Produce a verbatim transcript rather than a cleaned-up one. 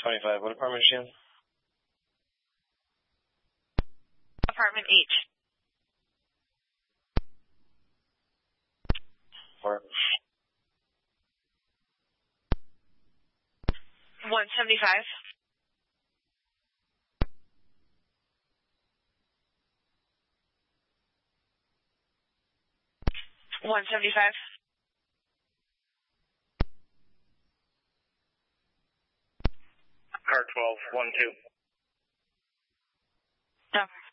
twenty-five. What apartment is she in? Apartment H. Four. one seventy-five. one seventy-five. Car twelve, one two. Okay.